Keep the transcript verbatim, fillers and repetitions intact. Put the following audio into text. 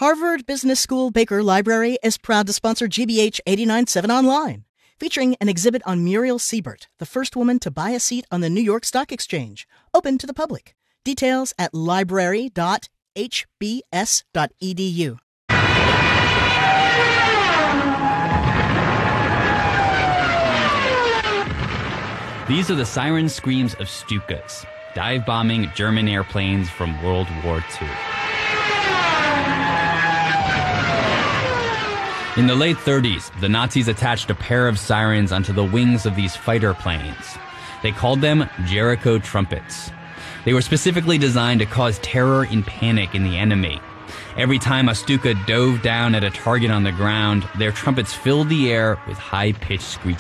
Harvard Business School Baker Library is proud to sponsor G B H eighty-nine point seven Online, featuring an exhibit on Muriel Siebert, the first woman to buy a seat on the New York Stock Exchange, open to the public. Details at library dot h b s dot e d u. These are the siren screams of Stukas, dive-bombing German airplanes from World War Two. In the late thirties, the Nazis attached a pair of sirens onto the wings of these fighter planes. They called them Jericho trumpets. They were specifically designed to cause terror and panic in the enemy. Every time a Stuka dove down at a target on the ground, their trumpets filled the air with high-pitched screeching.